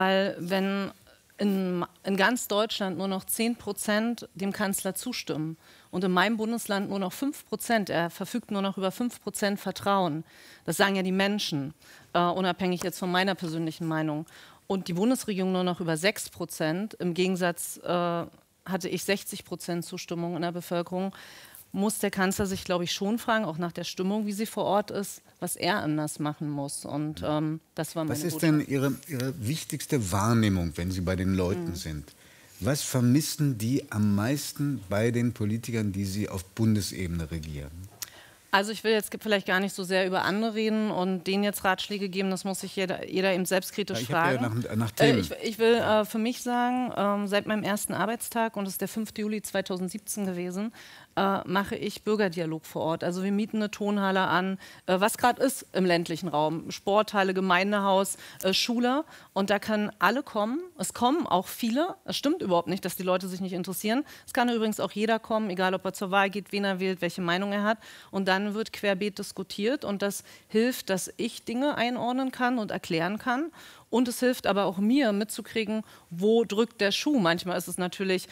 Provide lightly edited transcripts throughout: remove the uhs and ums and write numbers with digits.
Weil wenn in ganz Deutschland nur noch 10% dem Kanzler zustimmen und in meinem Bundesland nur noch 5%, er verfügt nur noch über 5% Vertrauen, das sagen ja die Menschen, unabhängig jetzt von meiner persönlichen Meinung, und die Bundesregierung nur noch über 6%, im Gegensatz hatte ich 60% Zustimmung in der Bevölkerung, muss der Kanzler sich, glaube ich, schon fragen, auch nach der Stimmung, wie sie vor Ort ist, was er anders machen muss. Und das war meine Was ist Botschaft. denn Ihre wichtigste Wahrnehmung, wenn Sie bei den Leuten sind? Was vermissen die am meisten bei den Politikern, die Sie auf Bundesebene regieren? Also ich will jetzt vielleicht gar nicht so sehr über andere reden und denen jetzt Ratschläge geben, das muss sich jeder eben selbstkritisch fragen. Ja nach Themen. Ich will für mich sagen, seit meinem ersten Arbeitstag, und es ist der 5. Juli 2017 gewesen, mache ich Bürgerdialog vor Ort. Also wir mieten eine Tonhalle an, was gerade ist im ländlichen Raum, Sporthalle, Gemeindehaus, Schule, und da können alle kommen. Es kommen auch viele. Es stimmt überhaupt nicht, dass die Leute sich nicht interessieren. Es kann übrigens auch jeder kommen, egal ob er zur Wahl geht, wen er wählt, welche Meinung er hat, und dann wird querbeet diskutiert, und das hilft, dass ich Dinge einordnen kann und erklären kann. Und es hilft aber auch mir mitzukriegen, wo drückt der Schuh. Manchmal ist es natürlich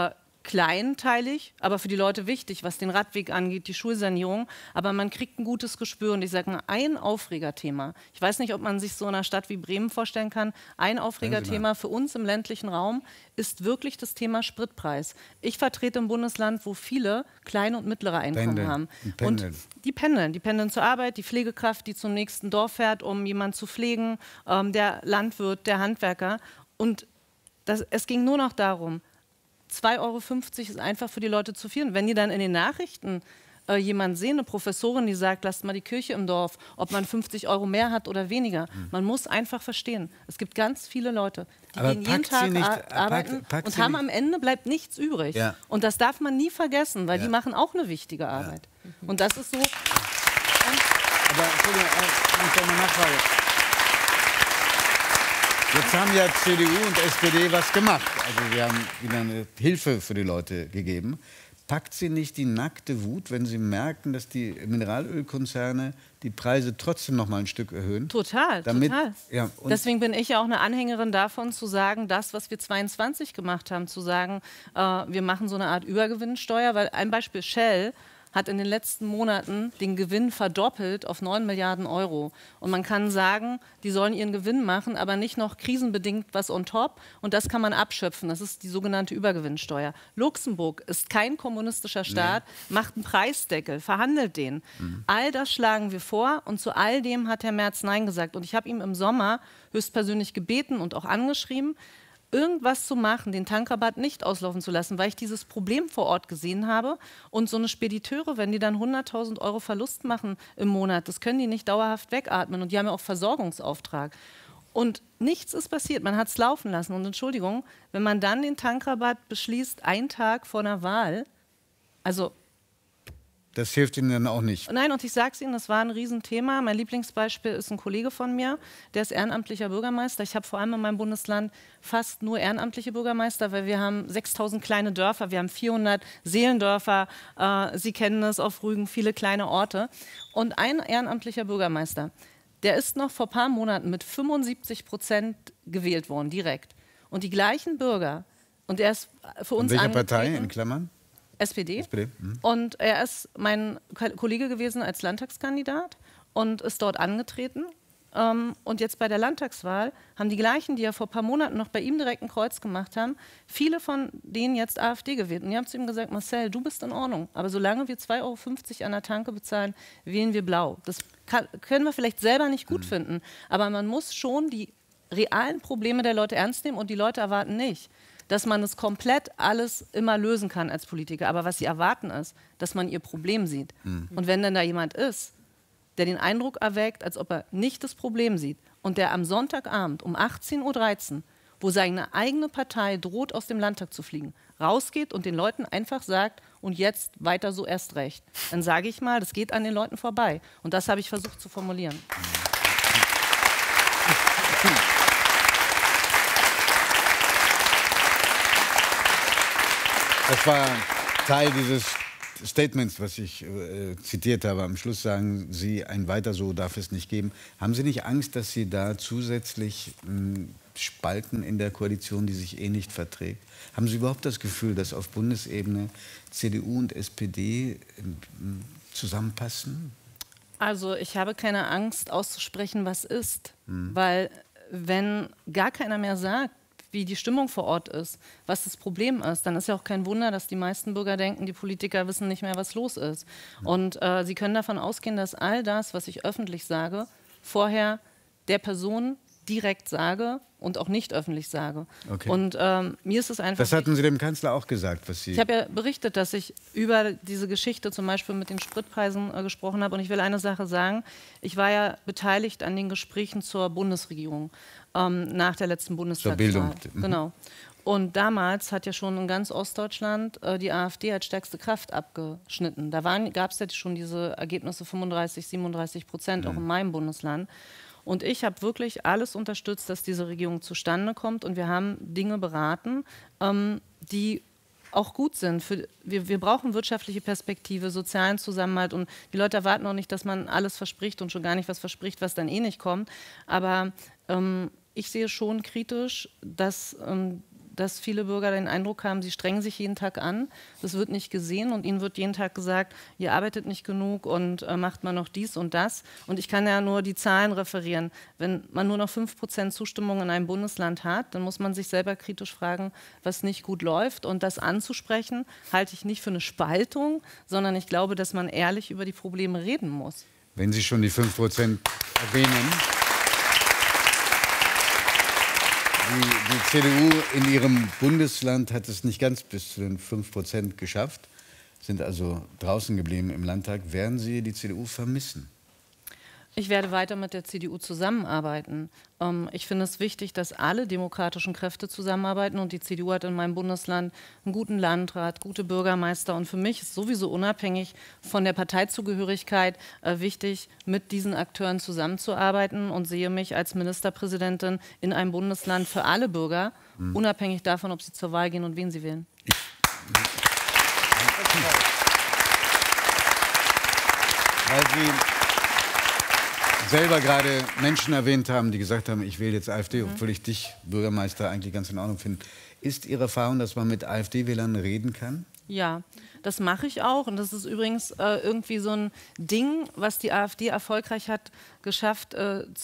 kleinteilig, aber für die Leute wichtig, was den Radweg angeht, die Schulsanierung. Aber man kriegt ein gutes Gespür. Und ich sage mal, ein Aufregerthema. Ich weiß nicht, ob man sich so in einer Stadt wie Bremen vorstellen kann. Ein Aufregerthema für uns im ländlichen Raum ist wirklich das Thema Spritpreis. Ich vertrete ein Bundesland, wo viele kleine und mittlere Einkommen haben. Und die pendeln zur Arbeit, die Pflegekraft, die zum nächsten Dorf fährt, um jemanden zu pflegen, der Landwirt, der Handwerker. Und es ging nur noch darum, 2,50 € ist einfach für die Leute zu viel. Und wenn die dann in den Nachrichten jemanden sehen, eine Professorin, die sagt, lasst mal die Kirche im Dorf, ob man 50 € mehr hat oder weniger. Man muss einfach verstehen, es gibt ganz viele Leute, die gehen jeden Tag arbeiten und haben am Ende bleibt nichts übrig. Ja. Und das darf man nie vergessen, weil die machen auch eine wichtige Arbeit. Und das ist so. Aber Entschuldigung, ich noch mal nachfragen. Jetzt haben ja CDU und SPD was gemacht. Also wir haben wieder eine Hilfe für die Leute gegeben. Packt Sie nicht die nackte Wut, wenn Sie merken, dass die Mineralölkonzerne die Preise trotzdem noch mal ein Stück erhöhen? Total. Ja, deswegen bin ich ja auch eine Anhängerin davon, zu sagen, das, was wir 22 gemacht haben, zu sagen, wir machen so eine Art Übergewinnsteuer. Weil ein Beispiel, Shell hat in den letzten Monaten den Gewinn verdoppelt auf 9 Milliarden €. Und man kann sagen, die sollen ihren Gewinn machen, aber nicht noch krisenbedingt was on top. Und das kann man abschöpfen. Das ist die sogenannte Übergewinnsteuer. Luxemburg ist kein kommunistischer Staat, macht einen Preisdeckel, verhandelt den. All das schlagen wir vor, und zu all dem hat Herr Merz Nein gesagt. Und ich habe ihm im Sommer höchstpersönlich gebeten und auch angeschrieben, irgendwas zu machen, den Tankrabatt nicht auslaufen zu lassen, weil ich dieses Problem vor Ort gesehen habe. Und so eine Spediteure, wenn die dann 100.000 € Verlust machen im Monat, das können die nicht dauerhaft wegatmen. Und die haben ja auch Versorgungsauftrag. Und nichts ist passiert, man hat es laufen lassen. Und Entschuldigung, wenn man dann den Tankrabatt beschließt, einen Tag vor einer Wahl, also... Das hilft Ihnen dann auch nicht? Nein, und ich sage es Ihnen, das war ein Riesenthema. Mein Lieblingsbeispiel ist ein Kollege von mir, der ist ehrenamtlicher Bürgermeister. Ich habe vor allem in meinem Bundesland fast nur ehrenamtliche Bürgermeister, weil wir haben 6.000 kleine Dörfer, wir haben 400 Seelendörfer, Sie kennen es auf Rügen, viele kleine Orte. Und ein ehrenamtlicher Bürgermeister, der ist noch vor ein paar Monaten mit 75% gewählt worden, direkt. Und die gleichen Bürger, und er ist für uns angetreten. Welche Partei, in Klammern? SPD. Und er ist mein Kollege gewesen als Landtagskandidat und ist dort angetreten. Und jetzt bei der Landtagswahl haben die gleichen, die ja vor ein paar Monaten noch bei ihm direkt ein Kreuz gemacht haben, viele von denen jetzt AfD gewählt. Und die haben zu ihm gesagt, Marcel, du bist in Ordnung, aber solange wir 2,50 € an der Tanke bezahlen, wählen wir blau. Das können wir vielleicht selber nicht gut finden, aber man muss schon die realen Probleme der Leute ernst nehmen, und die Leute erwarten nicht, dass man es komplett alles immer lösen kann als Politiker. Aber was sie erwarten ist, dass man ihr Problem sieht. Und wenn dann da jemand ist, der den Eindruck erweckt, als ob er nicht das Problem sieht, und der am Sonntagabend um 18:13 Uhr, wo seine eigene Partei droht, aus dem Landtag zu fliegen, rausgeht und den Leuten einfach sagt, und jetzt weiter so erst recht, dann sage ich mal, das geht an den Leuten vorbei. Und das habe ich versucht zu formulieren. Das war Teil dieses Statements, was ich zitiert habe. Am Schluss sagen Sie, ein Weiter so darf es nicht geben. Haben Sie nicht Angst, dass Sie da zusätzlich Spalten in der Koalition, die sich eh nicht verträgt? Haben Sie überhaupt das Gefühl, dass auf Bundesebene CDU und SPD zusammenpassen? Also ich habe keine Angst auszusprechen, was ist, weil wenn gar keiner mehr sagt, wie die Stimmung vor Ort ist, was das Problem ist, dann ist ja auch kein Wunder, dass die meisten Bürger denken, die Politiker wissen nicht mehr, was los ist. Und sie können davon ausgehen, dass all das, was ich öffentlich sage, vorher der Person direkt sage und auch nicht öffentlich sage. Okay. Und mir ist es einfach... Das hatten Sie dem Kanzler auch gesagt, was Sie... Ich habe ja berichtet, dass ich über diese Geschichte zum Beispiel mit den Spritpreisen gesprochen habe. Und ich will eine Sache sagen. Ich war ja beteiligt an den Gesprächen zur Bundesregierung nach der letzten Bundestagswahl. Zur Bildung. Genau. Und damals hat ja schon in ganz Ostdeutschland die AfD als stärkste Kraft abgeschnitten. Da gab es ja schon diese Ergebnisse 35–37%, auch in meinem Bundesland. Und ich habe wirklich alles unterstützt, dass diese Regierung zustande kommt. Und wir haben Dinge beraten, die auch gut sind. Wir brauchen wirtschaftliche Perspektive, sozialen Zusammenhalt. Und die Leute erwarten auch nicht, dass man alles verspricht und schon gar nicht was verspricht, was dann eh nicht kommt. Aber ich sehe schon kritisch, dass viele Bürger den Eindruck haben, sie strengen sich jeden Tag an, das wird nicht gesehen und ihnen wird jeden Tag gesagt, ihr arbeitet nicht genug und macht mal noch dies und das. Und ich kann ja nur die Zahlen referieren. Wenn man nur noch 5% Zustimmung in einem Bundesland hat, dann muss man sich selber kritisch fragen, was nicht gut läuft. Und das anzusprechen, halte ich nicht für eine Spaltung, sondern ich glaube, dass man ehrlich über die Probleme reden muss. Wenn Sie schon die 5% erwähnen... Die CDU in ihrem Bundesland hat es nicht ganz bis zu den 5% geschafft, sind also draußen geblieben im Landtag. Werden Sie die CDU vermissen? Ich werde weiter mit der CDU zusammenarbeiten. Ich finde es wichtig, dass alle demokratischen Kräfte zusammenarbeiten und die CDU hat in meinem Bundesland einen guten Landrat, gute Bürgermeister und für mich ist sowieso unabhängig von der Parteizugehörigkeit wichtig, mit diesen Akteuren zusammenzuarbeiten und sehe mich als Ministerpräsidentin in einem Bundesland für alle Bürger, unabhängig davon, ob sie zur Wahl gehen und wen sie wählen. Weil Sie selber gerade Menschen erwähnt haben, die gesagt haben, ich wähle jetzt AfD, obwohl ich dich, Bürgermeister, eigentlich ganz in Ordnung finde. Ist Ihre Erfahrung, dass man mit AfD-Wählern reden kann? Ja, das mache ich auch. Und das ist übrigens irgendwie so ein Ding, was die AfD erfolgreich hat geschafft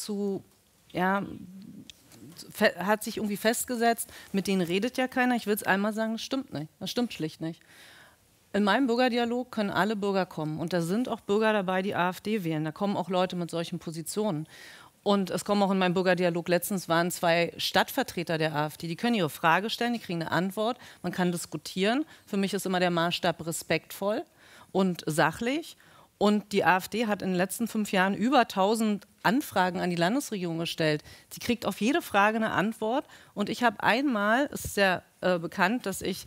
hat sich irgendwie festgesetzt. Mit denen redet ja keiner. Ich will es einmal sagen, das stimmt nicht. Das stimmt schlicht nicht. In meinem Bürgerdialog können alle Bürger kommen. Und da sind auch Bürger dabei, die AfD wählen. Da kommen auch Leute mit solchen Positionen. Und es kommen auch in meinem Bürgerdialog, letztens waren 2 Stadtvertreter der AfD. Die können ihre Frage stellen, die kriegen eine Antwort. Man kann diskutieren. Für mich ist immer der Maßstab respektvoll und sachlich. Und die AfD hat in den letzten 5 Jahren über 1000 Anfragen an die Landesregierung gestellt. Sie kriegt auf jede Frage eine Antwort. Und ich habe einmal, es ist ja bekannt, dass ich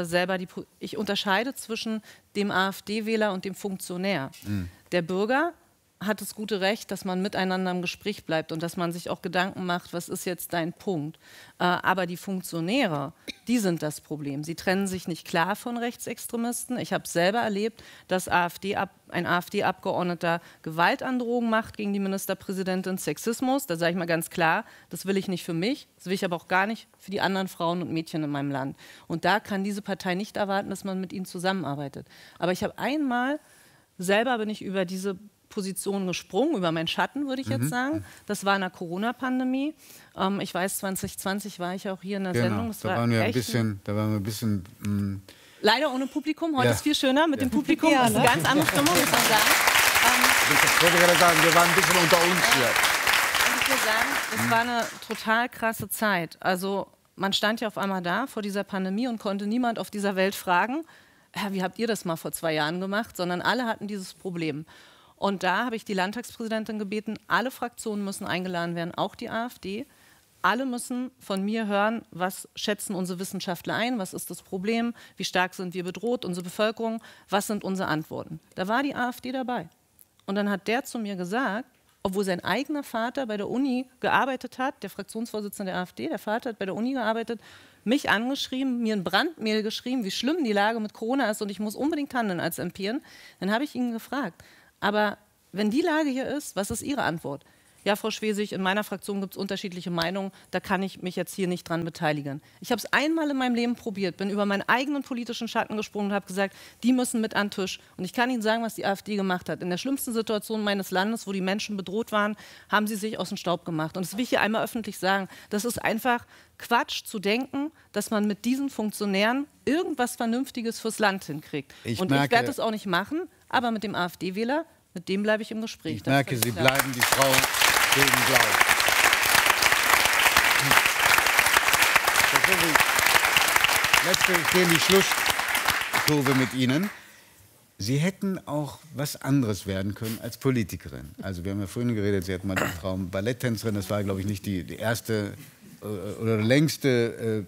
ich unterscheide zwischen dem AfD-Wähler und dem Funktionär. Der Bürger hat das gute Recht, dass man miteinander im Gespräch bleibt und dass man sich auch Gedanken macht, was ist jetzt dein Punkt. Aber die Funktionäre, die sind das Problem. Sie trennen sich nicht klar von Rechtsextremisten. Ich habe selber erlebt, dass ein AfD-Abgeordneter Gewaltandrohungen macht gegen die Ministerpräsidentin, Sexismus. Da sage ich mal ganz klar, das will ich nicht für mich, das will ich aber auch gar nicht für die anderen Frauen und Mädchen in meinem Land. Und da kann diese Partei nicht erwarten, dass man mit ihnen zusammenarbeitet. Aber ich habe einmal, selber bin ich über diese Position gesprungen, über meinen Schatten, würde ich jetzt sagen. Das war in der Corona-Pandemie. Ich weiß, 2020 war ich auch hier in der Sendung. Das da waren wir ein bisschen... Leider ohne Publikum. Heute ist viel schöner mit dem Publikum. Das ist eine ganz andere Stimmung, muss man sagen. Ich wollte gerade sagen, wir waren ein bisschen unter uns hier. Und ich will sagen, das war eine total krasse Zeit. Also man stand ja auf einmal da vor dieser Pandemie und konnte niemand auf dieser Welt fragen, wie habt ihr das mal vor 2 Jahren gemacht, sondern alle hatten dieses Problem. Und da habe ich die Landtagspräsidentin gebeten, alle Fraktionen müssen eingeladen werden, auch die AfD. Alle müssen von mir hören, was schätzen unsere Wissenschaftler ein, was ist das Problem, wie stark sind wir bedroht, unsere Bevölkerung, was sind unsere Antworten. Da war die AfD dabei. Und dann hat der zu mir gesagt, obwohl sein eigener Vater bei der Uni gearbeitet hat, der Fraktionsvorsitzende der AfD, der Vater hat bei der Uni gearbeitet, mich angeschrieben, mir ein Brandmail geschrieben, wie schlimm die Lage mit Corona ist und ich muss unbedingt handeln als MPin. Dann habe ich ihn gefragt, aber wenn die Lage hier ist, was ist Ihre Antwort? ja, Frau Schwesig, in meiner Fraktion gibt es unterschiedliche Meinungen, da kann ich mich jetzt hier nicht dran beteiligen. Ich habe es einmal in meinem Leben probiert, bin über meinen eigenen politischen Schatten gesprungen und habe gesagt, die müssen mit an den Tisch. Und ich kann Ihnen sagen, was die AfD gemacht hat. In der schlimmsten Situation meines Landes, wo die Menschen bedroht waren, haben sie sich aus dem Staub gemacht. Und das will ich hier einmal öffentlich sagen. Das ist einfach Quatsch zu denken, dass man mit diesen Funktionären irgendwas Vernünftiges fürs Land hinkriegt. Ich werde es auch nicht machen, aber mit dem AfD-Wähler, mit dem bleibe ich im Gespräch. Ich merke, Sie bleiben die Frau gegen Glauben. Letztlich gehen die Schlusskurve mit Ihnen. Sie hätten auch was anderes werden können als Politikerin. Also wir haben ja vorhin geredet, Sie hatten mal den Traum Balletttänzerin. Das war, glaube ich, nicht die erste oder der längste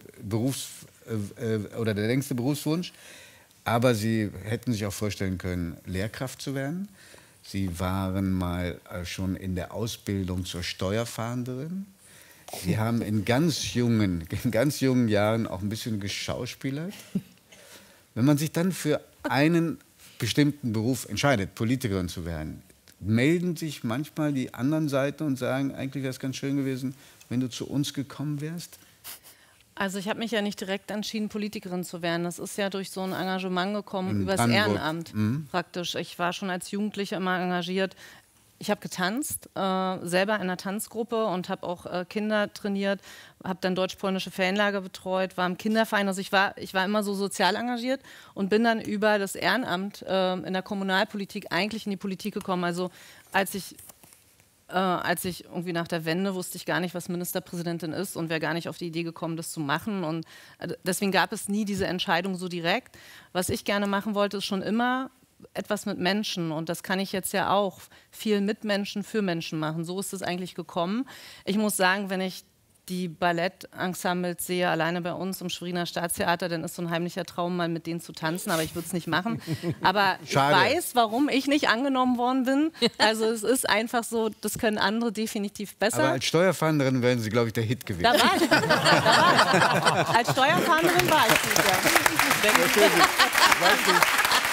der längste Berufswunsch. Aber Sie hätten sich auch vorstellen können, Lehrkraft zu werden. Sie waren mal schon in der Ausbildung zur Steuerfahnderin. Sie haben in ganz jungen Jahren auch ein bisschen geschauspielert. Wenn man sich dann für einen bestimmten Beruf entscheidet, Politikerin zu werden, melden sich manchmal die anderen Seiten und sagen, eigentlich wäre es ganz schön gewesen, wenn du zu uns gekommen wärst? Also ich habe mich ja nicht direkt entschieden, Politikerin zu werden. Das ist ja durch so ein Engagement gekommen, übers Brandenburg. Ehrenamt praktisch. Ich war schon als Jugendliche immer engagiert. Ich habe getanzt, selber in einer Tanzgruppe und habe auch Kinder trainiert, habe dann deutsch-polnische Ferienlager betreut, war im Kinderverein. Also ich war immer so sozial engagiert und bin dann über das Ehrenamt in der Kommunalpolitik eigentlich in die Politik gekommen. Also als ich irgendwie nach der Wende wusste ich gar nicht, was Ministerpräsidentin ist und wäre gar nicht auf die Idee gekommen, das zu machen. Und deswegen gab es nie diese Entscheidung so direkt. Was ich gerne machen wollte, ist schon immer etwas mit Menschen. Und das kann ich jetzt ja auch viel mit Menschen, für Menschen machen. So ist es eigentlich gekommen. Ich muss sagen, wenn ich die Ballettensembles sehe, alleine bei uns im Schweriner Staatstheater, dann ist so ein heimlicher Traum, mal mit denen zu tanzen, aber ich würde es nicht machen. Aber Schade. Ich weiß, warum ich nicht angenommen worden bin. Also es ist einfach so, das können andere definitiv besser. Aber als Steuerfahnderin wären Sie, glaube ich, der Hit gewesen. Da war ich. Als Steuerfahnderin war ich gut, ja. Ich weiß nicht,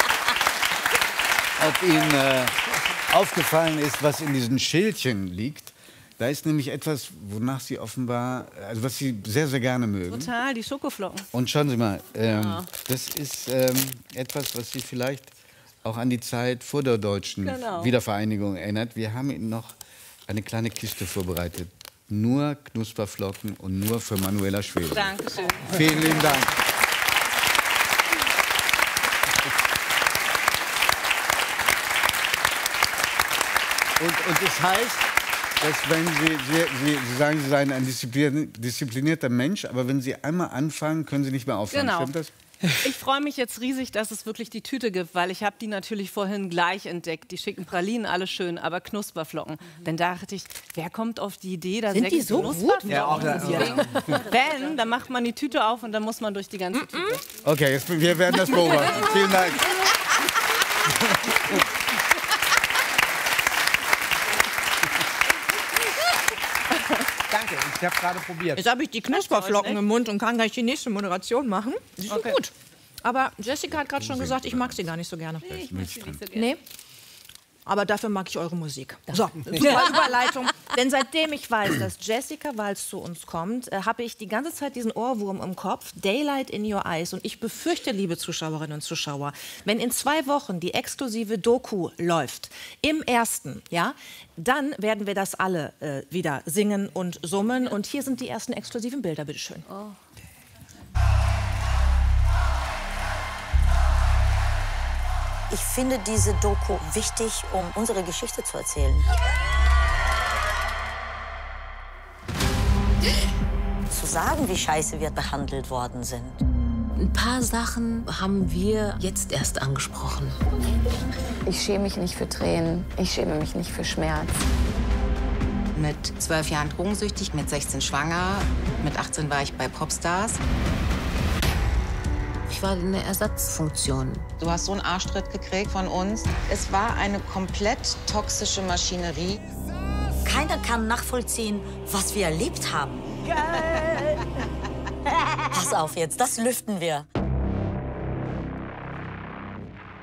ob Ihnen aufgefallen ist, was in diesen Schildchen liegt. Da ist nämlich etwas, wonach Sie offenbar, also was Sie sehr, sehr gerne mögen. Total, die Schokoflocken. Und schauen Sie mal, das ist etwas, was Sie vielleicht auch an die Zeit vor der deutschen Wiedervereinigung erinnert. Wir haben Ihnen noch eine kleine Kiste vorbereitet. Nur Knusperflocken und nur für Manuela Schwesig. Dankeschön. Vielen lieben Dank. Und das heißt, dass wenn Sie sagen, Sie seien ein disziplinierter Mensch, aber wenn Sie einmal anfangen, können Sie nicht mehr aufhören. Genau. Stimmt das? Ich freue mich jetzt riesig, dass es wirklich die Tüte gibt, weil ich habe die natürlich vorhin gleich entdeckt. Die schicken Pralinen, alles schön, aber Knusperflocken. Dann dachte ich, wer kommt auf die Idee, da sind die so gut? Ja, auch wenn, dann macht man die Tüte auf und dann muss man durch die ganze Tüte. Okay, wir werden das beobachten. Vielen Dank. Danke, ich habe gerade probiert. Jetzt habe ich die Knusperflocken im Mund und kann gleich die nächste Moderation machen. Die sind gut. Aber Jessica hat gerade schon gesagt, ich mag sie gar nicht so gerne. Nee, ich mag sie nicht so gerne. Nee. Aber dafür mag ich eure Musik. So, super Überleitung. Denn seitdem ich weiß, dass Jessica Walz zu uns kommt, habe ich die ganze Zeit diesen Ohrwurm im Kopf, Daylight in Your Eyes. Und ich befürchte, liebe Zuschauerinnen und Zuschauer, wenn in 2 Wochen die exklusive Doku läuft, im ersten, ja, dann werden wir das alle wieder singen und summen. Und hier sind die ersten exklusiven Bilder, bitteschön. Oh. Ich finde diese Doku wichtig, um unsere Geschichte zu erzählen. Zu sagen, wie scheiße wir behandelt worden sind. Ein paar Sachen haben wir jetzt erst angesprochen. Ich schäme mich nicht für Tränen, ich schäme mich nicht für Schmerz. Mit 12 Jahren drogensüchtig, mit 16 schwanger, mit 18 war ich bei Popstars. Ich war eine Ersatzfunktion. Du hast so einen Arschtritt gekriegt von uns. Es war eine komplett toxische Maschinerie. Keiner kann nachvollziehen, was wir erlebt haben. Geil. Pass auf jetzt, das lüften wir.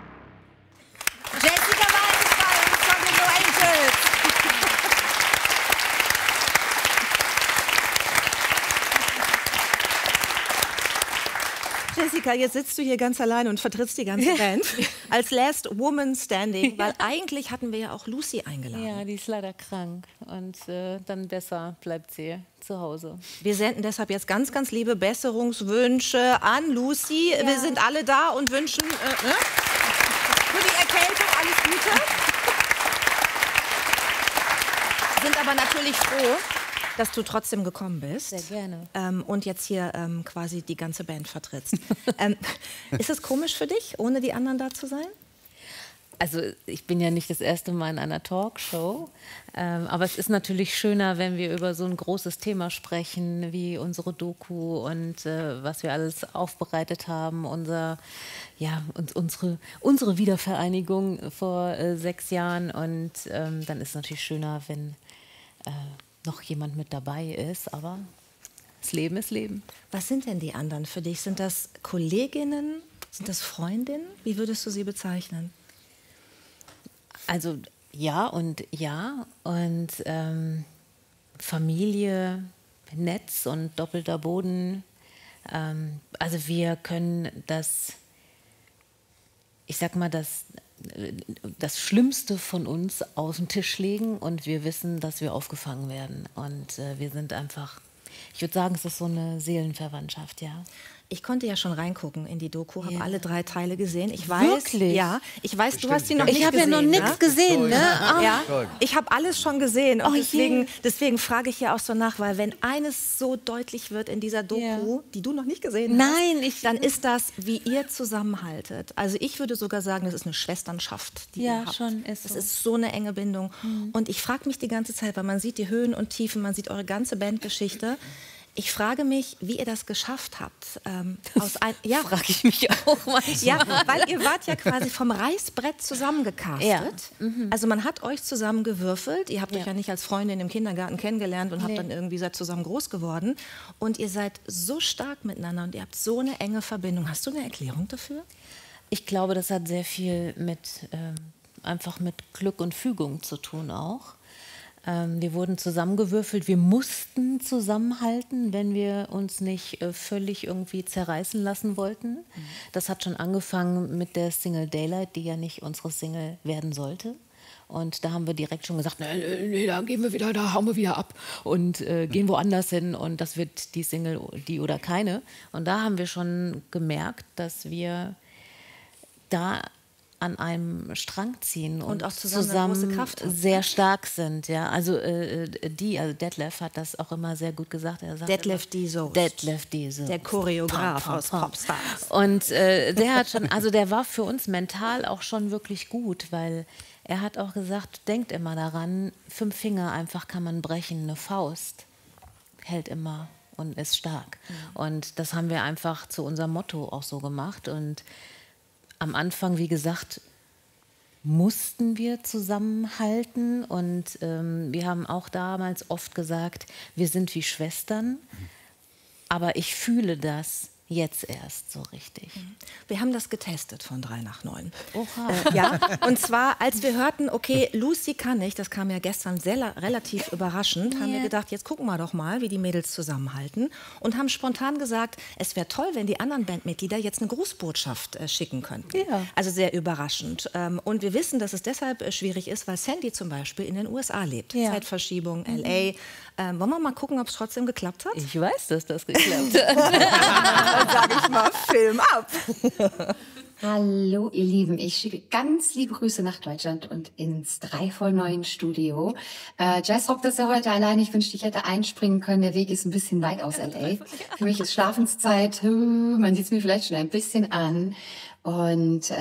Jessica Walz ist bei uns von den No Angels. Jessica, jetzt sitzt du hier ganz alleine und vertrittst die ganze Band als Last Woman Standing, weil eigentlich hatten wir ja auch Lucy eingeladen. Ja, die ist leider krank und dann besser bleibt sie zu Hause. Wir senden deshalb jetzt ganz, ganz liebe Besserungswünsche an Lucy. Ja. Wir sind alle da und wünschen für die Erkältung alles Gute. Sind aber natürlich froh, dass du trotzdem gekommen bist. Sehr gerne. Und jetzt hier quasi die ganze Band vertrittst. Ist es komisch für dich, ohne die anderen da zu sein? Also ich bin ja nicht das erste Mal in einer Talkshow, aber es ist natürlich schöner, wenn wir über so ein großes Thema sprechen, wie unsere Doku und was wir alles aufbereitet haben, unsere Wiedervereinigung vor 6 Jahren. Und dann ist es natürlich schöner, wenn noch jemand mit dabei ist, aber das Leben ist Leben. Was sind denn die anderen für dich? Sind das Kolleginnen? Sind das Freundinnen? Wie würdest du sie bezeichnen? Also ja und Familie, Netz und doppelter Boden. Also wir können das, ich sag mal, das Schlimmste von uns auf den Tisch legen und wir wissen, dass wir aufgefangen werden. Und wir sind einfach, ich würde sagen, es ist so eine Seelenverwandtschaft, ja. Ich konnte ja schon reingucken in die Doku, habe alle 3 Teile gesehen. Ich weiß, wirklich? Ja, ich weiß, du hast sie noch nicht gesehen. Ich habe ja noch nichts gesehen, ne? Ja, ich habe alles schon gesehen und deswegen frage ich ja auch so nach, weil wenn eines so deutlich wird in dieser Doku, die du noch nicht gesehen hast, dann ist das, wie ihr zusammenhaltet. Also ich würde sogar sagen, das ist eine Schwesternschaft, die ihr habt. Schon ist so. Es ist so eine enge Bindung. Und ich frage mich die ganze Zeit, weil man sieht die Höhen und Tiefen, man sieht eure ganze Bandgeschichte. Ich frage mich, wie ihr das geschafft habt. Frage ich mich auch manchmal. Ja, weil ihr wart ja quasi vom Reißbrett zusammengecastet. Ja. Also man hat euch zusammengewürfelt. Ihr habt euch ja nicht als Freundin im Kindergarten kennengelernt und habt dann irgendwie seid zusammen groß geworden. Und ihr seid so stark miteinander und ihr habt so eine enge Verbindung. Hast du eine Erklärung dafür? Ich glaube, das hat sehr viel einfach mit Glück und Fügung zu tun auch. Wir wurden zusammengewürfelt, wir mussten zusammenhalten, wenn wir uns nicht völlig irgendwie zerreißen lassen wollten. Das hat schon angefangen mit der Single Daylight, die ja nicht unsere Single werden sollte. Und da haben wir direkt schon gesagt, nee, da gehen wir wieder, da hauen wir wieder ab und gehen woanders hin und das wird die Single, die oder keine. Und da haben wir schon gemerkt, dass wir da an einem Strang ziehen und auch zusammen eine große Kraft sehr stark sind. Ja? Also Detlef hat das auch immer sehr gut gesagt. Er sagt Detlef Diesel. Der Choreograf aus Popstars. Und der hat schon, also der war für uns mental auch schon wirklich gut, weil er hat auch gesagt, denkt immer daran, 5 Finger einfach kann man brechen, eine Faust hält immer und ist stark. Und das haben wir einfach zu unserem Motto auch so gemacht. Und am Anfang, wie gesagt, mussten wir zusammenhalten und wir haben auch damals oft gesagt, wir sind wie Schwestern, aber ich fühle das jetzt erst so richtig. Wir haben das getestet von 3 nach 9. Oha. Ja, und zwar, als wir hörten, okay, Lucy kann nicht, das kam ja gestern relativ überraschend, haben wir gedacht, jetzt gucken wir doch mal, wie die Mädels zusammenhalten und haben spontan gesagt, es wäre toll, wenn die anderen Bandmitglieder jetzt eine Grußbotschaft schicken könnten. Ja. Also sehr überraschend. Und wir wissen, dass es deshalb schwierig ist, weil Sandy zum Beispiel in den USA lebt. Ja. Zeitverschiebung, L.A. Wollen wir mal gucken, ob es trotzdem geklappt hat? Ich weiß, dass das geklappt hat. Dann sage ich mal, Film ab. Hallo ihr Lieben, ich schicke ganz liebe Grüße nach Deutschland und ins 3 vor 9 Studio. Jazzrock, das ist ja heute allein. Ich wünschte, ich hätte einspringen können. Der Weg ist ein bisschen weit aus L.A. Für mich ist Schlafenszeit. Man sieht es mir vielleicht schon ein bisschen an. Und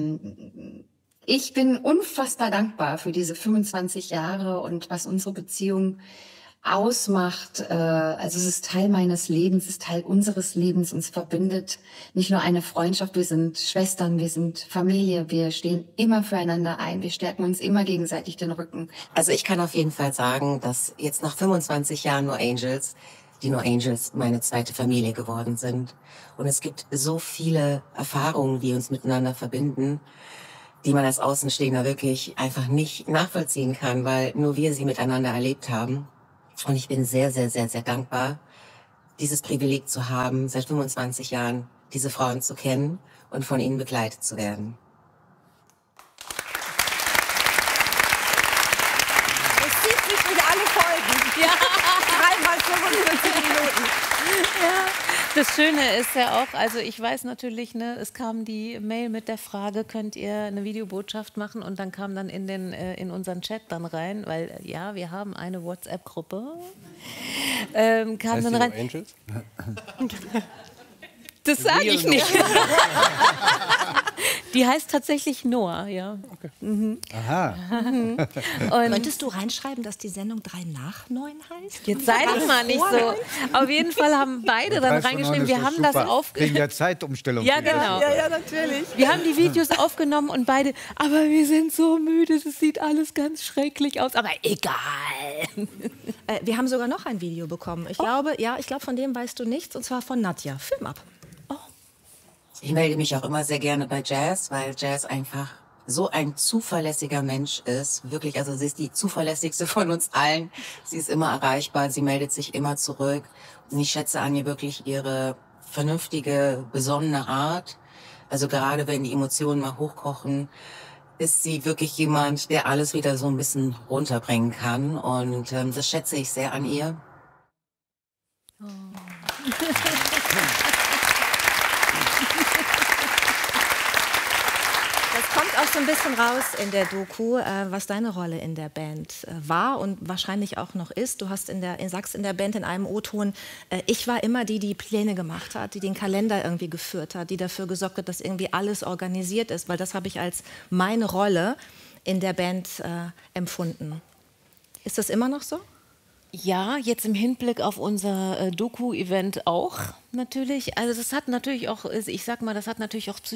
ich bin unfassbar dankbar für diese 25 Jahre und was unsere Beziehung ausmacht. Also es ist Teil meines Lebens, es ist Teil unseres Lebens, uns verbindet nicht nur eine Freundschaft, wir sind Schwestern, wir sind Familie, wir stehen immer füreinander ein, wir stärken uns immer gegenseitig den Rücken. Also ich kann auf jeden Fall sagen, dass jetzt nach 25 Jahren No Angels, die No Angels meine zweite Familie geworden sind. Und es gibt so viele Erfahrungen, die uns miteinander verbinden, die man als Außenstehender wirklich einfach nicht nachvollziehen kann, weil nur wir sie miteinander erlebt haben. Und ich bin sehr, sehr, sehr, sehr dankbar, dieses Privileg zu haben, seit 25 Jahren diese Frauen zu kennen und von ihnen begleitet zu werden. Es zieht sich durch alle Folgen. Ja. 3 mal 45 Minuten. Ja. Das Schöne ist ja auch, also ich weiß natürlich, ne, es kam die Mail mit der Frage, könnt ihr eine Videobotschaft machen? Und dann kam dann in unseren Chat dann rein, weil ja, wir haben eine WhatsApp-Gruppe. Kam heißt dann die rein. No Angels? Das sage ich nicht. Die heißt tatsächlich Noah, ja. Okay. Mhm. Aha. Und könntest du reinschreiben, dass die Sendung 3 nach 9 heißt? Jetzt sei doch mal nicht so. Auf jeden Fall haben beide dann reingeschrieben, wir haben das aufgenommen. Wegen der Zeitumstellung. Ja, genau. Ja, natürlich. Wir haben die Videos aufgenommen und beide, aber wir sind so müde, das sieht alles ganz schrecklich aus, aber egal. Wir haben sogar noch ein Video bekommen. Ich glaube, von dem weißt du nichts, und zwar von Nadja. Film ab. Ich melde mich auch immer sehr gerne bei Jazz, weil Jazz einfach so ein zuverlässiger Mensch ist. Wirklich, also sie ist die zuverlässigste von uns allen. Sie ist immer erreichbar, sie meldet sich immer zurück. Und ich schätze an ihr wirklich ihre vernünftige, besonnene Art. Also gerade wenn die Emotionen mal hochkochen, ist sie wirklich jemand, der alles wieder so ein bisschen runterbringen kann. Und das schätze ich sehr an ihr. Oh. Das kommt auch so ein bisschen raus in der Doku, was deine Rolle in der Band war und wahrscheinlich auch noch ist. Du hast sagst in der Band in einem O-Ton, ich war immer die Pläne gemacht hat, die den Kalender irgendwie geführt hat, die dafür gesorgt hat, dass irgendwie alles organisiert ist, weil das habe ich als meine Rolle in der Band empfunden. Ist das immer noch so? Ja, jetzt im Hinblick auf unser Doku-Event auch natürlich. Also das hat natürlich auch, ich sag mal, das hat natürlich auch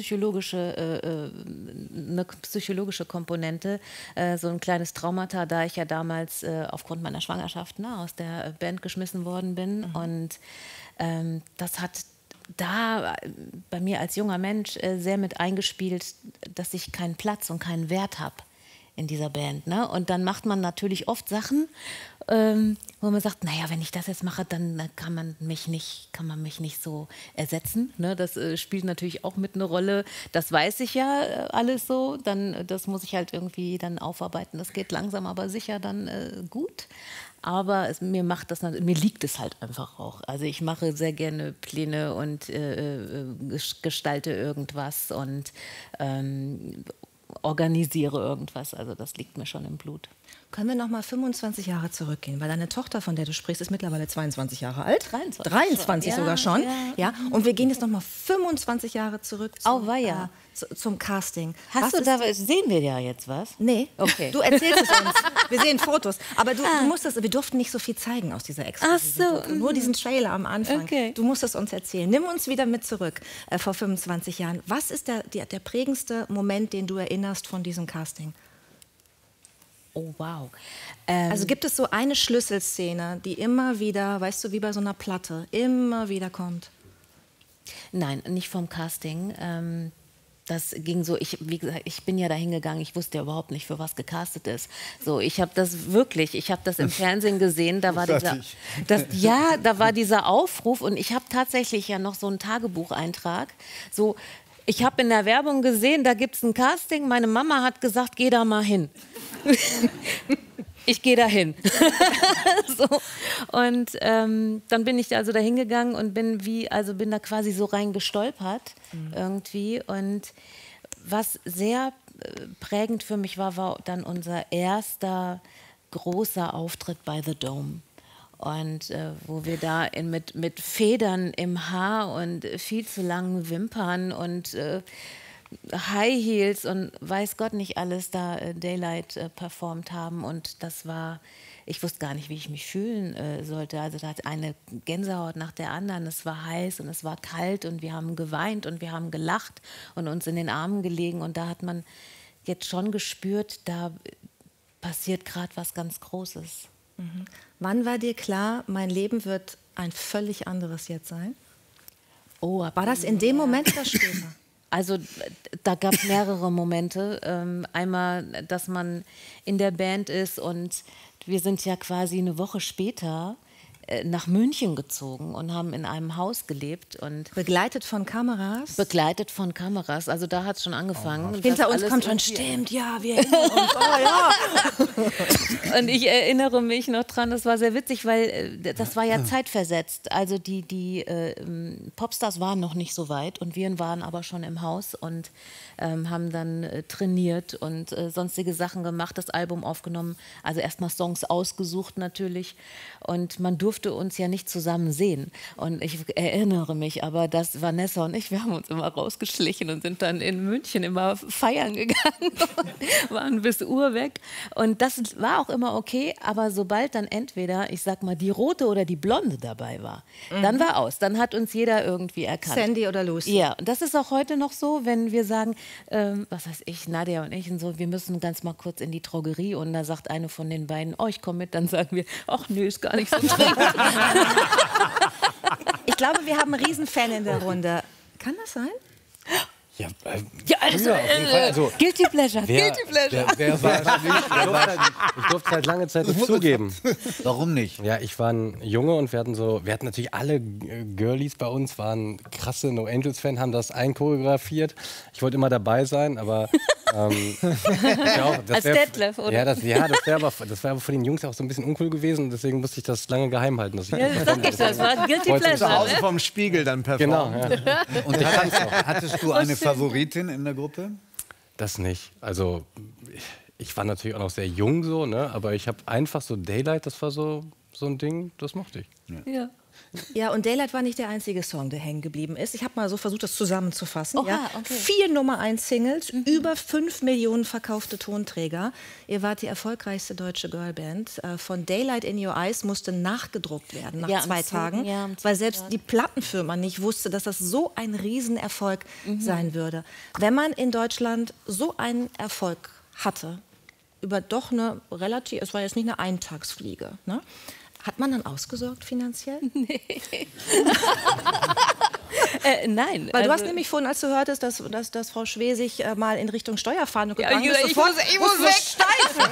eine psychologische Komponente. So ein kleines Traumata, da ich ja damals aufgrund meiner Schwangerschaft aus der Band geschmissen worden bin. Mhm. Und das hat da bei mir als junger Mensch sehr mit eingespielt, dass ich keinen Platz und keinen Wert habe in dieser Band. Ne? Und dann macht man natürlich oft Sachen, wo man sagt, naja, wenn ich das jetzt mache, dann kann man mich nicht so ersetzen. Ne? Das spielt natürlich auch mit eine Rolle. Das weiß ich ja alles so. Das muss ich halt irgendwie dann aufarbeiten. Das geht langsam, aber sicher dann gut. Aber mir liegt es halt einfach auch. Also ich mache sehr gerne Pläne und gestalte irgendwas und organisiere irgendwas. Also das liegt mir schon im Blut. Können wir noch mal 25 Jahre zurückgehen? Weil deine Tochter, von der du sprichst, ist mittlerweile 22 Jahre alt. 23 sogar schon. Ja. Und wir gehen jetzt noch mal 25 Jahre zurück zum Casting. Sehen wir ja jetzt was? Nee, okay. Du erzählst es uns. Wir sehen Fotos. Aber wir durften nicht so viel zeigen aus dieser Exklusive. Nur diesen Trailer am Anfang. Okay. Du musst es uns erzählen. Nimm uns wieder mit zurück vor 25 Jahren. Was ist der prägendste Moment, den du erinnerst von diesem Casting? Oh, wow. Also gibt es so eine Schlüsselszene, die immer wieder, weißt du, wie bei so einer Platte, immer wieder kommt? Nein, nicht vom Casting. Das ging so, wie gesagt, ich bin ja da hingegangen, ich wusste ja überhaupt nicht, für was gecastet ist. So, ich habe das im Fernsehen gesehen, da war dieser Aufruf und ich habe tatsächlich ja noch so einen Tagebucheintrag, so, ich habe in der Werbung gesehen, da gibt es ein Casting, meine Mama hat gesagt, geh da mal hin. Ich gehe da hin. So. Und dann bin ich also da hingegangen und bin da quasi so reingestolpert irgendwie. Und was sehr prägend für mich war dann unser erster großer Auftritt bei The Dome. Und wo wir da mit Federn im Haar und viel zu langen Wimpern und High Heels und weiß Gott nicht alles da Daylight performt haben. Und das war, ich wusste gar nicht, wie ich mich fühlen sollte. Also da hat eine Gänsehaut nach der anderen. Es war heiß und es war kalt und wir haben geweint und wir haben gelacht und uns in den Armen gelegen. Und da hat man jetzt schon gespürt, da passiert gerade was ganz Großes. Mhm. Wann war dir klar, mein Leben wird ein völlig anderes jetzt sein? Oh, war das in dem Moment oder später? Also da gab es mehrere Momente. Einmal, dass man in der Band ist und wir sind ja quasi eine Woche später nach München gezogen und haben in einem Haus gelebt. Und begleitet von Kameras? Begleitet von Kameras. Also da hat es schon angefangen. Hinter uns kommt schon, stimmt, ja, wir erinnern uns. Und ich erinnere mich noch dran, das war sehr witzig, weil das war ja zeitversetzt. Also die Popstars waren noch nicht so weit und wir waren aber schon im Haus und haben dann trainiert und sonstige Sachen gemacht, das Album aufgenommen. Also erstmal Songs ausgesucht natürlich und man durfte uns ja nicht zusammen sehen. Und ich erinnere mich aber, dass Vanessa und ich, wir haben uns immer rausgeschlichen und sind dann in München immer feiern gegangen und waren bis Uhr weg. Und das war auch immer okay, aber sobald dann entweder, ich sag mal, die Rote oder die Blonde dabei war, dann war aus. Dann hat uns jeder irgendwie erkannt. Sandy oder Lucy. Ja, und das ist auch heute noch so, wenn wir sagen, was weiß ich, Nadja und ich und so, wir müssen ganz mal kurz in die Drogerie und da sagt eine von den beiden, oh, ich komme mit, dann sagen wir, ach nö, ist gar nicht so dringend. Ich glaube, wir haben einen Riesenfan in der Runde. Kann das sein? Ja, also, Guilty Pleasure. Guilty Pleasure. Ich durfte halt lange Zeit nicht zugeben. Warum nicht? Ja, ich war ein Junge und wir hatten natürlich alle Girlies bei uns, waren krasse No Angels Fan, haben das einchoreografiert. Ich wollte immer dabei sein, aber als Detlef, oder? Ja, das wäre aber für den Jungs auch so ein bisschen uncool gewesen und deswegen musste ich das lange geheim halten. Dass ich das war Guilty Pleasure. Zu Hause vom Spiegel dann performen. Genau. Ja. Und hattest du eine Favoritin in der Gruppe? Das nicht. Also ich war natürlich auch noch sehr jung so, ne? Aber ich habe einfach so Daylight, das war so ein Ding, das mochte ich. Ja. Ja, und Daylight war nicht der einzige Song, der hängen geblieben ist. Ich habe mal so versucht, das zusammenzufassen. Oha, ja. okay. 4 Nummer-1-Singles, über 5 Millionen verkaufte Tonträger. Ihr wart die erfolgreichste deutsche Girlband. Von Daylight in Your Eyes musste nachgedruckt werden nach 2 Tagen, weil selbst die Plattenfirma nicht wusste, dass das so ein Riesenerfolg sein würde. Wenn man in Deutschland so einen Erfolg hatte, über doch eine relativ, es war jetzt nicht eine Eintagsfliege, ne? Hat man dann ausgesorgt finanziell? Nee. Nein. Weil du hast nämlich vorhin, als du hörtest, dass Frau Schwesig mal in Richtung Steuerfahndung gegangen ist, ich muss wegsteifen.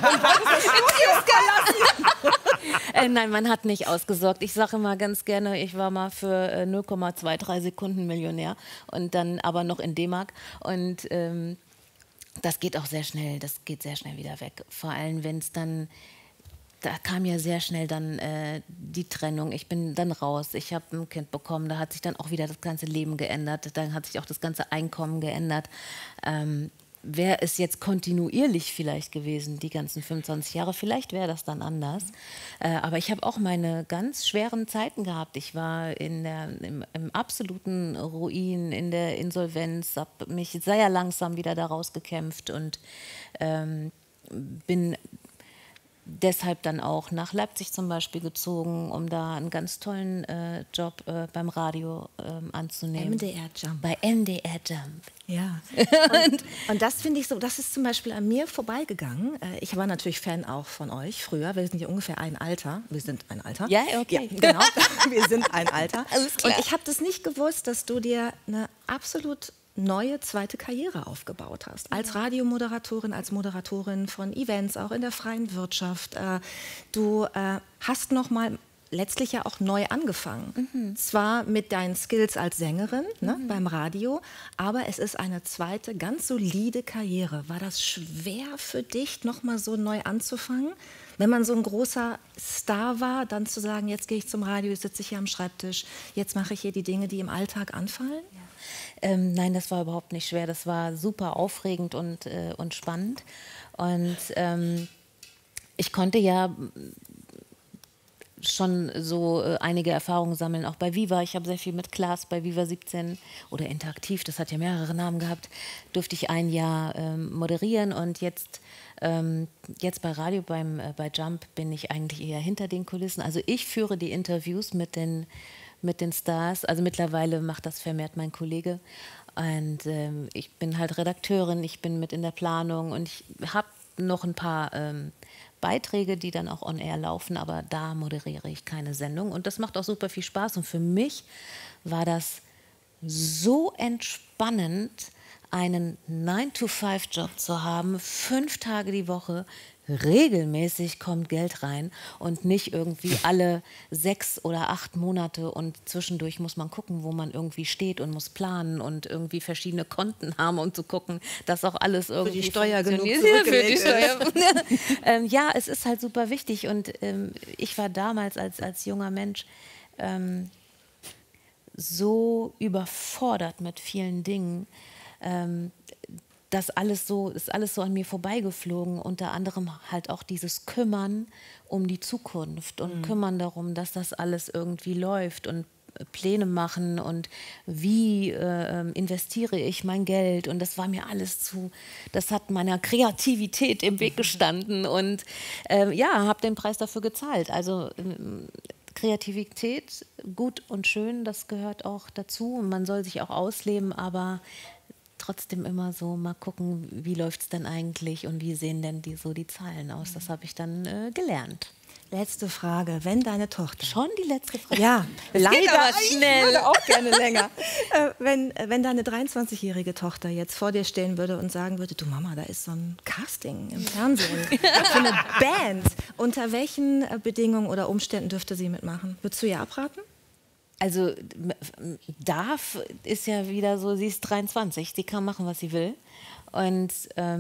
Nein, man hat nicht ausgesorgt. Ich sage immer ganz gerne, ich war mal für 0,23 Sekunden Millionär und dann aber noch in D-Mark und das geht auch sehr schnell, das geht sehr schnell wieder weg. Vor allem, wenn es dann, da kam ja sehr schnell dann die Trennung, ich bin dann raus, ich habe ein Kind bekommen, da hat sich dann auch wieder das ganze Leben geändert, dann hat sich auch das ganze Einkommen geändert. Wäre es jetzt kontinuierlich vielleicht gewesen, die ganzen 25 Jahre, vielleicht wäre das dann anders. Aber ich habe auch meine ganz schweren Zeiten gehabt. Ich war im absoluten Ruin, in der Insolvenz, habe mich sehr langsam wieder daraus gekämpft und bin deshalb dann auch nach Leipzig zum Beispiel gezogen, um da einen ganz tollen Job beim Radio anzunehmen. MDR Jump. Bei MDR Jump. Ja. Und das finde ich so, das ist zum Beispiel an mir vorbeigegangen. Ich war natürlich Fan auch von euch früher. Wir sind ja ungefähr ein Alter. Wir sind ein Alter. Ja, okay. Ja, genau. Wir sind ein Alter. Alles klar. Und ich habe das nicht gewusst, dass du dir eine absolut neue zweite Karriere aufgebaut hast. Als Radiomoderatorin, als Moderatorin von Events, auch in der freien Wirtschaft. Du hast noch mal letztlich ja auch neu angefangen. Zwar mit deinen Skills als Sängerin beim Radio, aber es ist eine zweite, ganz solide Karriere. War das schwer für dich, noch mal so neu anzufangen? Wenn man so ein großer Star war, dann zu sagen, jetzt gehe ich zum Radio, jetzt sitze ich hier am Schreibtisch, jetzt mache ich hier die Dinge, die im Alltag anfallen? Nein, das war überhaupt nicht schwer. Das war super aufregend und spannend. Und ich konnte ja schon so einige Erfahrungen sammeln, auch bei Viva. Ich habe sehr viel mit Klaas bei Viva 17 oder Interaktiv, das hat ja mehrere Namen gehabt, durfte ich ein Jahr moderieren und jetzt bei Radio, bei Jump bin ich eigentlich eher hinter den Kulissen. Also ich führe die Interviews mit den Stars. Also mittlerweile macht das vermehrt mein Kollege. Und ich bin halt Redakteurin, ich bin mit in der Planung und ich habe noch ein paar Beiträge, die dann auch on air laufen, aber da moderiere ich keine Sendung. Und das macht auch super viel Spaß. Und für mich war das so entspannend, einen 9-to-5-Job zu haben, 5 Tage die Woche, regelmäßig kommt Geld rein und nicht irgendwie alle 6 oder 8 Monate und zwischendurch muss man gucken, wo man irgendwie steht und muss planen und irgendwie verschiedene Konten haben, um zu gucken, dass auch alles irgendwie für die Steuer genug für die Steuer. Ja, es ist halt super wichtig und ich war damals als junger Mensch so überfordert mit vielen Dingen, ist alles so an mir vorbeigeflogen, unter anderem halt auch dieses Kümmern um die Zukunft und Kümmern darum, dass das alles irgendwie läuft und Pläne machen und wie investiere ich mein Geld und das war mir alles das hat meiner Kreativität im Weg gestanden und habe den Preis dafür gezahlt. Also Kreativität, gut und schön, das gehört auch dazu und man soll sich auch ausleben, aber trotzdem immer so mal gucken, wie läuft es denn eigentlich und wie sehen denn die Zahlen aus. Das habe ich dann gelernt. Letzte Frage, wenn deine Tochter... Schon die letzte Frage? Ja, leider. Geht aber schnell. Ich würde auch gerne länger. Wenn deine 23-jährige Tochter jetzt vor dir stehen würde und sagen würde, du Mama, da ist so ein Casting im Fernsehen für eine Band. Unter welchen Bedingungen oder Umständen dürfte sie mitmachen? Würdest du ihr abraten? Also darf ist ja wieder so, sie ist 23, sie kann machen, was sie will. Und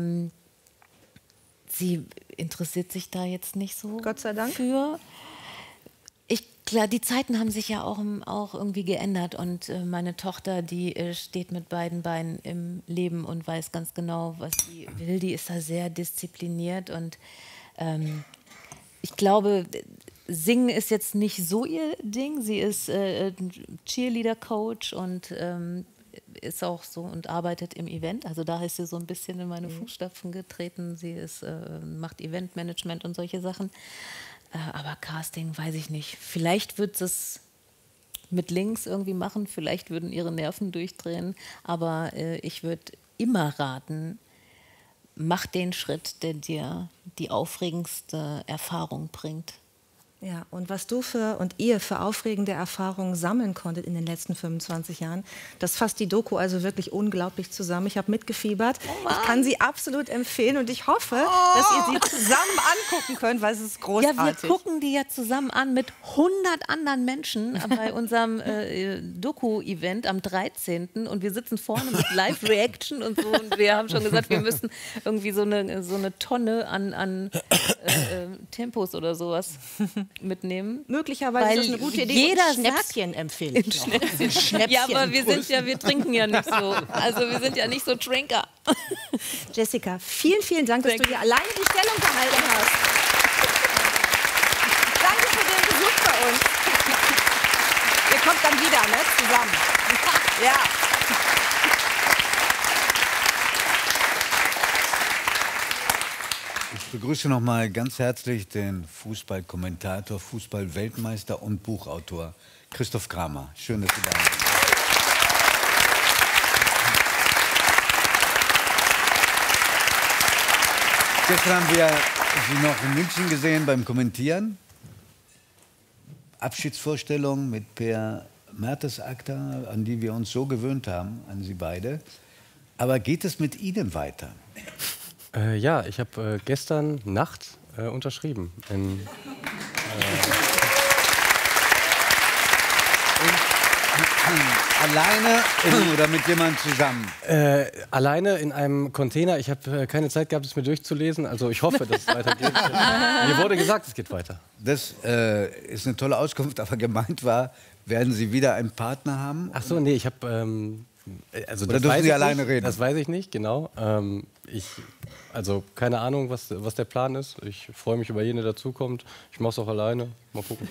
sie interessiert sich da jetzt nicht so Gott sei Dank. für. Klar, die Zeiten haben sich ja auch irgendwie geändert und meine Tochter, die steht mit beiden Beinen im Leben und weiß ganz genau, was sie will. Die ist da sehr diszipliniert und ich glaube, Singen ist jetzt nicht so ihr Ding. Sie ist Cheerleader-Coach und ist auch so und arbeitet im Event. Also da ist sie so ein bisschen in meine Fußstapfen getreten. Sie macht Eventmanagement und solche Sachen. Aber Casting weiß ich nicht. Vielleicht wird es mit links irgendwie machen. Vielleicht würden ihre Nerven durchdrehen. Aber ich würde immer raten, mach den Schritt, der dir die aufregendste Erfahrung bringt. Ja, und was du ihr für aufregende Erfahrungen sammeln konntet in den letzten 25 Jahren, das fasst die Doku also wirklich unglaublich zusammen. Ich habe mitgefiebert. Ich kann sie absolut empfehlen und ich hoffe, dass ihr sie zusammen angucken könnt, weil es ist großartig. Ja, wir gucken die ja zusammen an mit 100 anderen Menschen bei unserem Doku-Event am 13. Und wir sitzen vorne mit Live-Reaction und so. Und wir haben schon gesagt, wir müssen irgendwie so eine Tonne an Tempos oder sowas mitnehmen. Möglicherweise ist das eine gute Idee. Jeder Schnäpschen empfehle ich noch. Schnäpschen. Ja, aber wir trinken ja nicht so. Also wir sind ja nicht so Trinker. Jessica, vielen, vielen Dank, dass du hier alleine die Stellung gehalten hast. Danke für den Besuch bei uns. Ihr kommt dann wieder, ne? Zusammen. Ja. Ich begrüße noch mal ganz herzlich den Fußballkommentator, Fußballweltmeister und Buchautor Christoph Kramer. Schön, dass Sie da sind. Gestern haben wir Sie noch in München gesehen beim Kommentieren. Abschiedsvorstellung mit Per Mertesacker, an die wir uns so gewöhnt haben, an Sie beide. Aber geht es mit Ihnen weiter? Ja, ich habe gestern Nacht unterschrieben. Alleine oder mit jemandem zusammen? Alleine in einem Container. Ich habe keine Zeit gehabt, es mir durchzulesen. Also ich hoffe, dass es weitergeht. Mir wurde gesagt, es geht weiter. Das ist eine tolle Auskunft, aber gemeint war, werden Sie wieder einen Partner haben? Ach so, nee, ich habe... also oder dürfen Sie alleine reden? Das weiß ich nicht, genau. Also keine Ahnung, was der Plan ist. Ich freue mich über jeden, der dazukommt. Ich mache es auch alleine. Mal gucken.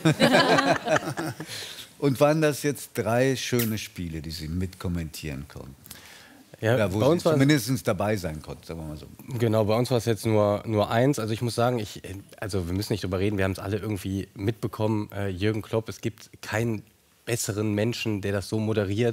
Und waren das jetzt 3 schöne Spiele, die Sie mitkommentieren konnten? Ja, wo Sie zumindest dabei sein konnten, sagen wir mal so. Genau, bei uns war es jetzt nur eins. Also ich muss sagen, wir müssen nicht drüber reden, wir haben es alle irgendwie mitbekommen. Jürgen Klopp, es gibt keinen besseren Menschen, der das so moderiert.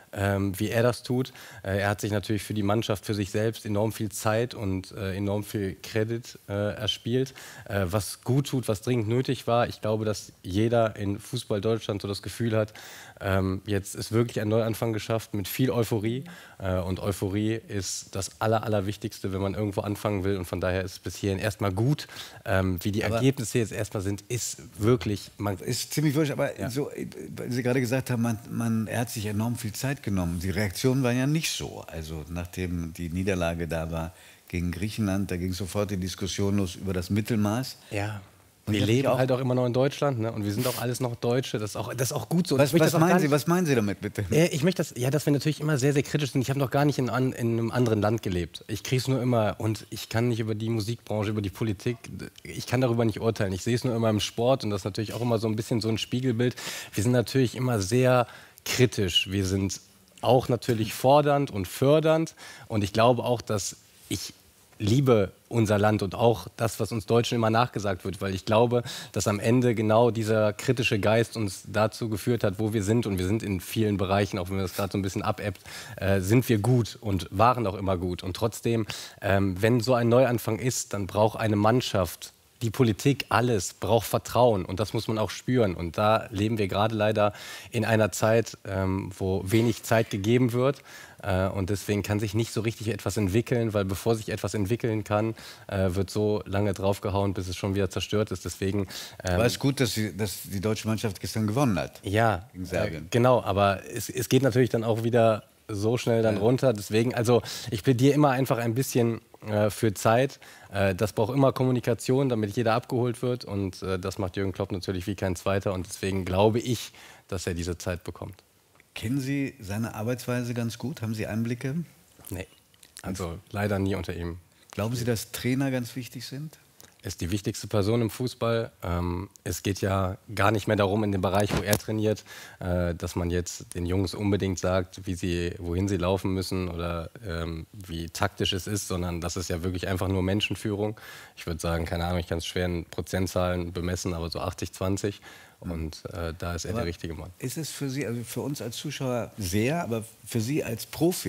wie er das tut. Er hat sich natürlich für die Mannschaft, für sich selbst enorm viel Zeit und enorm viel Credit erspielt, was gut tut, was dringend nötig war. Ich glaube, dass jeder in Fußball Deutschland so das Gefühl hat, jetzt ist wirklich ein Neuanfang geschafft mit viel Euphorie. Und Euphorie ist das Allerwichtigste, wenn man irgendwo anfangen will. Und von daher ist es bis hierhin erstmal gut. Wie die Ergebnisse jetzt erstmal sind, ist wirklich... Ist ziemlich wurscht, aber so, weil Sie gerade gesagt haben, er hat sich enorm viel Zeit genommen. Die Reaktionen waren ja nicht so. Also nachdem die Niederlage da war gegen Griechenland, da ging sofort die Diskussion los über das Mittelmaß. Ja. Wir leben halt auch immer noch in Deutschland, ne? Und wir sind auch alles noch Deutsche. Das ist auch gut so. Was meinen Sie damit, bitte? Ich möchte dass wir natürlich immer sehr, sehr kritisch sind. Ich habe noch gar nicht in einem anderen Land gelebt. Ich kriege es nur immer, und ich kann nicht über die Musikbranche, über die Politik, ich kann darüber nicht urteilen. Ich sehe es nur immer im Sport, und das ist natürlich auch immer so ein bisschen so ein Spiegelbild. Wir sind natürlich immer sehr kritisch. Wir sind auch natürlich fordernd und fördernd, und ich glaube auch, dass ich liebe unser Land und auch das, was uns Deutschen immer nachgesagt wird, weil ich glaube, dass am Ende genau dieser kritische Geist uns dazu geführt hat, wo wir sind, und wir sind in vielen Bereichen, auch wenn das gerade so ein bisschen abebbt, sind wir gut und waren auch immer gut. Und trotzdem, wenn so ein Neuanfang ist, dann braucht eine Mannschaft, die Politik, alles braucht Vertrauen, und das muss man auch spüren. Und da leben wir gerade leider in einer Zeit, wo wenig Zeit gegeben wird. Und deswegen kann sich nicht so richtig etwas entwickeln, weil bevor sich etwas entwickeln kann, wird so lange draufgehauen, bis es schon wieder zerstört ist. Deswegen war es gut, dass die deutsche Mannschaft gestern gewonnen hat. Ja, gegen Serbien. Genau, aber es geht natürlich dann auch wieder so schnell dann runter. Deswegen, also ich plädiere immer einfach ein bisschen für Zeit. Das braucht immer Kommunikation, damit jeder abgeholt wird, und das macht Jürgen Klopp natürlich wie kein Zweiter, und deswegen glaube ich, dass er diese Zeit bekommt. Kennen Sie seine Arbeitsweise ganz gut? Haben Sie Einblicke? Nee, also leider nie unter ihm. Glauben Sie, dass Trainer ganz wichtig sind? Er ist die wichtigste Person im Fußball. Es geht ja gar nicht mehr darum, in dem Bereich, wo er trainiert, dass man jetzt den Jungs unbedingt sagt, wohin sie laufen müssen oder wie taktisch es ist, sondern das ist ja wirklich einfach nur Menschenführung. Ich würde sagen, keine Ahnung, ich kann es schwer in Prozentzahlen bemessen, aber so 80-20. Und da ist er der richtige Mann. Ist es für Sie, also für uns als Zuschauer sehr, aber für Sie als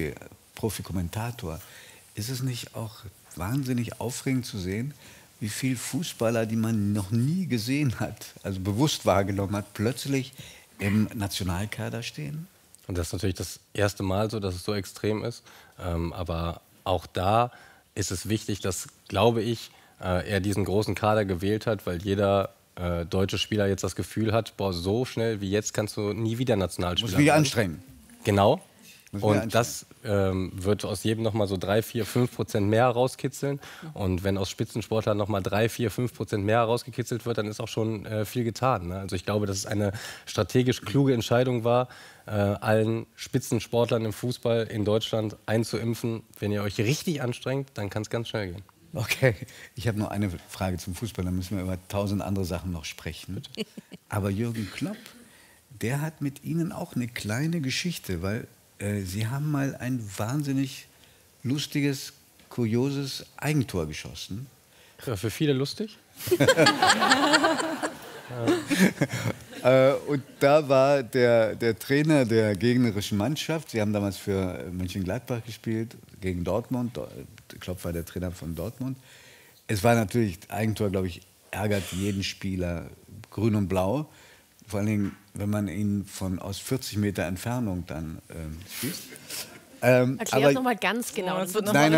Profi-Kommentator, ist es nicht auch wahnsinnig aufregend zu sehen, wie viele Fußballer, die man noch nie gesehen hat, also bewusst wahrgenommen hat, plötzlich im Nationalkader stehen? Und das ist natürlich das erste Mal so, dass es so extrem ist. Aber auch da ist es wichtig, dass, glaube ich, er diesen großen Kader gewählt hat, weil jeder deutsche Spieler jetzt das Gefühl hat, boah, so schnell wie jetzt kannst du nie wieder Nationalspieler sein. Muss mich anstrengen. Genau. Und das wird aus jedem nochmal so 3, 4, 5% mehr rauskitzeln. Und wenn aus Spitzensportlern nochmal 3, 4, 5% mehr rausgekitzelt wird, dann ist auch schon viel getan. Ne? Also ich glaube, dass es eine strategisch kluge Entscheidung war, allen Spitzensportlern im Fußball in Deutschland einzuimpfen. Wenn ihr euch richtig anstrengt, dann kann es ganz schnell gehen. Okay, ich habe noch eine Frage zum Fußball, dann müssen wir über 1000 andere Sachen noch sprechen. Aber Jürgen Klopp, der hat mit Ihnen auch eine kleine Geschichte, weil Sie haben mal ein wahnsinnig lustiges, kurioses Eigentor geschossen. Ja, für viele lustig. Und da war der Trainer der gegnerischen Mannschaft, Sie haben damals für Mönchengladbach gespielt, gegen Dortmund. Klopp war der Trainer von Dortmund. Es war natürlich, Eigentor, glaube ich, ärgert jeden Spieler, grün und blau. Vor allen Dingen, wenn man ihn aus 40 Meter Entfernung dann schießt. Erklär es nochmal ganz genau. Nein.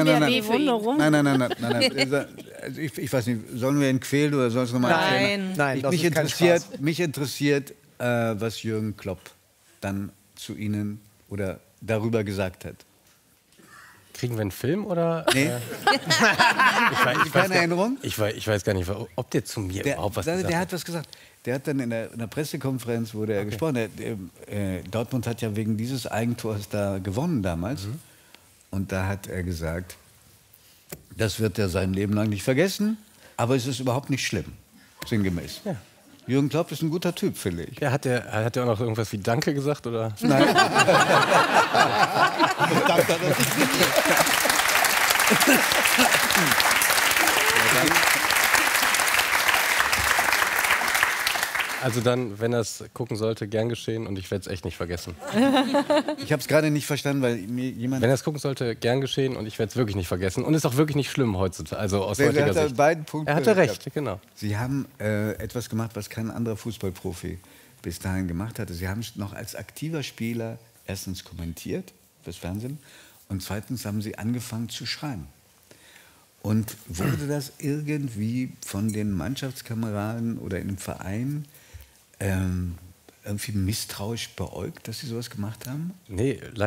Also ich weiß nicht, sollen wir ihn quälen oder soll es nochmal erklären? Nein, mich interessiert, was Jürgen Klopp dann zu Ihnen oder darüber gesagt hat. Kriegen wir einen Film oder? Nee. Keine Erinnerung? Ich weiß gar nicht, ob der zu mir überhaupt was gesagt hat. Der hat was gesagt. Der hat dann in der Pressekonferenz wurde er gesprochen. Dortmund hat ja wegen dieses Eigentors da gewonnen damals. Und da hat er gesagt, das wird er sein Leben lang nicht vergessen, aber es ist überhaupt nicht schlimm, sinngemäß. Ja. Jürgen Klopp ist ein guter Typ, finde ich. Ja, hat er auch noch irgendwas wie Danke gesagt, oder? Nein. Danke. Also dann, wenn er es gucken sollte, gern geschehen und ich werde es echt nicht vergessen. Ich habe es gerade nicht verstanden, weil mir jemand... Wenn er es gucken sollte, gern geschehen und ich werde es wirklich nicht vergessen. Und ist auch wirklich nicht schlimm heutzutage, also aus heutiger Sicht. Beiden Punkten er hatte recht, genau. Sie haben etwas gemacht, was kein anderer Fußballprofi bis dahin gemacht hatte. Sie haben noch als aktiver Spieler erstens kommentiert fürs Fernsehen und zweitens haben Sie angefangen zu schreiben. Und wurde das irgendwie von den Mannschaftskameraden oder in einem Verein irgendwie misstrauisch beäugt, dass Sie sowas gemacht haben? Nee, leider